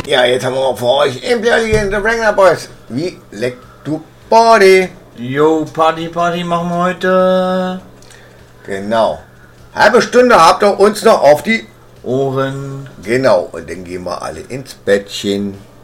Ja, jetzt haben wir für euch Imperial The Wrangler Boys. Wie leckt du Body? Jo, Party machen wir heute. Genau. Halbe Stunde habt ihr uns noch auf die Ohren. Genau, und dann gehen wir alle ins Bettchen.